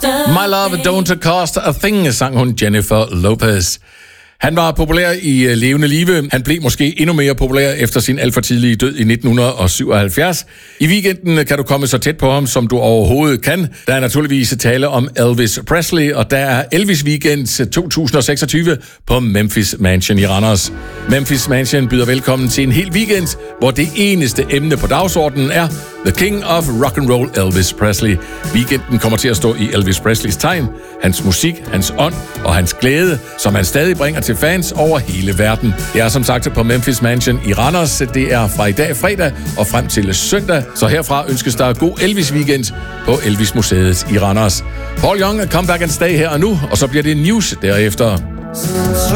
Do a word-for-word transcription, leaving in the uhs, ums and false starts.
My love don't cost a thing, sang hun Jennifer Lopez. Han var populær i uh, levende live. Han blev måske endnu mere populær efter sin alt for tidlige død i nitten syvoghalvfjerds. I weekenden kan du komme så tæt på ham, som du overhovedet kan. Der er naturligvis tale om Elvis Presley, og der er Elvis Weekend to tusind seksogtyve på Memphis Mansion i Randers. Memphis Mansion byder velkommen til en hel weekend, hvor det eneste emne på dagsordenen er The King of Rock and Roll, Elvis Presley. Weekenden kommer til at stå i Elvis Presleys tegn, hans musik, hans ånd og hans glæde, som han stadig bringer til fans over hele verden. Det er som sagt på Memphis Mansion i Randers. Det er fra i dag fredag og frem til søndag, så herfra ønskes der god Elvis Weekend på Elvis Museet i Randers. Paul Young, Come Back and Stay her og nu, og så bliver det news derefter.